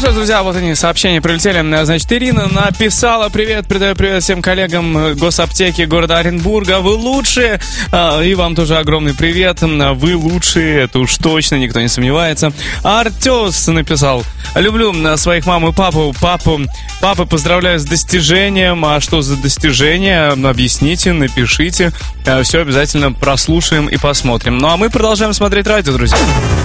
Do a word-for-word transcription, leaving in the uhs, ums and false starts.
что ж, друзья, вот они, сообщения прилетели. Значит, Ирина написала: привет, передаю привет всем коллегам госаптеки города Оренбурга. Вы лучшие. И вам тоже огромный привет. Вы лучшие, это уж точно, никто не сомневается. Артёс написал: люблю своих маму и папу. Папу, папы поздравляю с достижением. А что за достижение? Объясните, напишите. Все обязательно прослушаем и посмотрим. Ну а мы продолжаем смотреть радио, друзья.